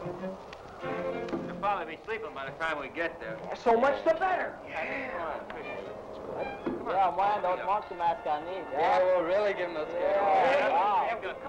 He'll probably be sleeping by the time we get there. So much the better. Yeah, man, those monkey masks I need. Yeah, we'll really give him a scare. Yeah. Wow.